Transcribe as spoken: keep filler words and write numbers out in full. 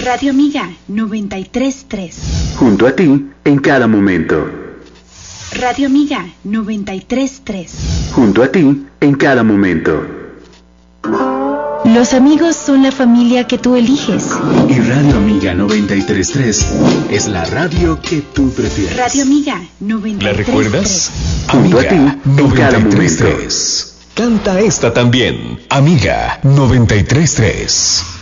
Radio Amiga noventa y tres punto tres. Junto a ti en cada momento. Radio Amiga noventa y tres punto tres. Junto a ti en cada momento. Los amigos son la familia que tú eliges. Y Radio Amiga noventa y tres punto tres es la radio que tú prefieres. Radio Amiga noventa y tres punto tres. ¿La recuerdas? Junto a ti en cada momento. Canta esta también. Amiga noventa y tres punto tres.